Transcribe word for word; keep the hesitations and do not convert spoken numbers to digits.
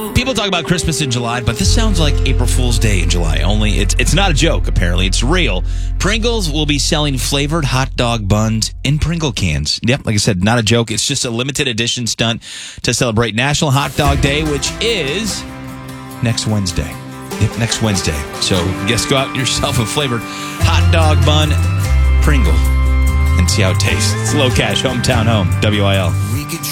People talk about Christmas in July, but this sounds like April Fool's Day in July. Only it's it's not a joke, apparently. It's real. Pringles will be selling flavored hot dog buns in Pringle cans. Yep, like I said, not a joke. It's just a limited edition stunt to celebrate National Hot Dog Day, which is next Wednesday. Yep, next Wednesday. So, yes, go out yourself a flavored hot dog bun Pringle and see how it tastes. It's Low Cash, Hometown Home, W I L.